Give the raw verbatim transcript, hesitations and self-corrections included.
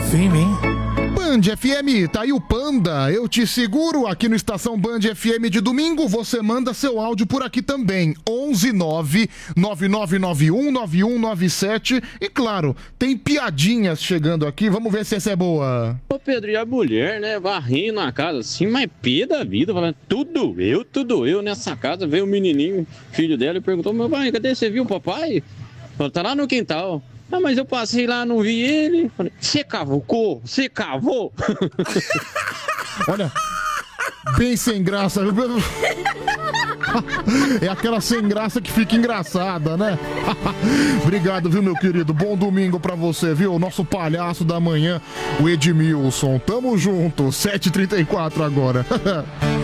firme, hein? Band F M, tá aí o Panda, eu te seguro aqui no Estação Band F M de domingo, você manda seu áudio por aqui também, onze nove nove nove nove um nove um nove sete, e claro, tem piadinhas chegando aqui, vamos ver se essa é boa. Ô Pedro, e a mulher, né, varrendo a casa assim, mas pé da vida, falando, tudo eu, tudo eu nessa casa, veio o menininho, filho dela, e perguntou, meu pai, cadê, você viu o papai? Falou, tá lá no quintal. Ah, mas eu passei lá, não vi ele. Falei, você cavucou? Você cavou? Olha, bem sem graça. É aquela sem graça que fica engraçada, né? Obrigado, viu, meu querido? Bom domingo pra você, viu? Nosso palhaço da manhã, o Edmilson. Tamo junto, sete e trinta e quatro agora.